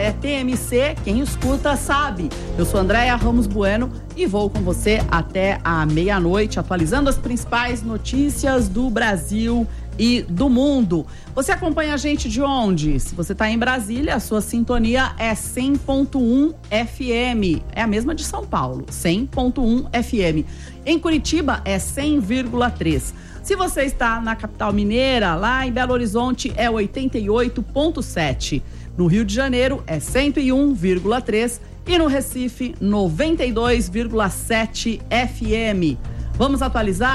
é TMC, quem escuta sabe. Eu sou Andréia Ramos Bueno e vou com você até a meia-noite, atualizando as principais notícias do Brasil e do mundo. Você acompanha a gente de onde? Se você está em Brasília, a sua sintonia é 100.1 FM. É a mesma de São Paulo, 100.1 FM. Em Curitiba é 100,3. Se você está na capital mineira, lá em Belo Horizonte é 88,7. No Rio de Janeiro é 101,3 e no Recife 92,7 FM. Vamos atualizar?